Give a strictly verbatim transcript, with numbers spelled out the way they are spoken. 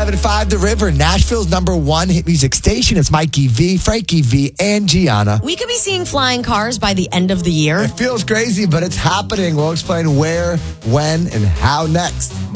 ninety-seven point five The River, Nashville's number one hit music station. It's Mikey V, Frankie V, and Gianna. We could be seeing flying cars by the end of the year. It feels crazy, but it's happening. We'll explain where, when, and how next.